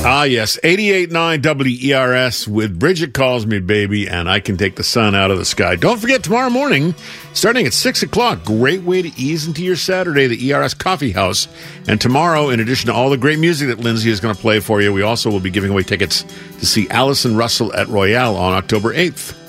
Ah, yes, 88.9 WERS with Bridget Calls Me Baby, and I Can Take the Sun Out of the Sky. Don't forget, tomorrow morning, starting at 6 o'clock, great way to ease into your Saturday, the ERS Coffee House. And tomorrow, in addition to all the great music that Lindsay is going to play for you, we also will be giving away tickets to see Allison Russell at Royale on October 8th.